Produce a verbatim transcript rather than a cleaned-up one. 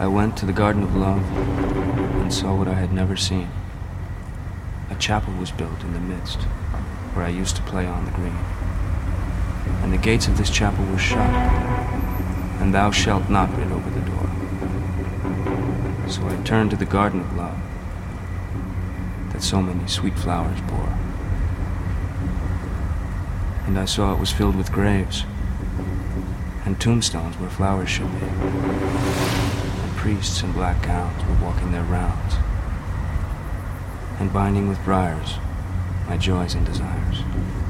I went to the Garden of Love and saw what I had never seen. A chapel was built in the midst, where I used to play on the green. And the gates of this chapel were shut, and thou shalt not written over the door. So I turned to the Garden of Love, that so many sweet flowers bore. And I saw it was filled with graves, and tombstones where flowers should be. And priests in black gowns were walking their rounds, and binding with briars my joys and desires.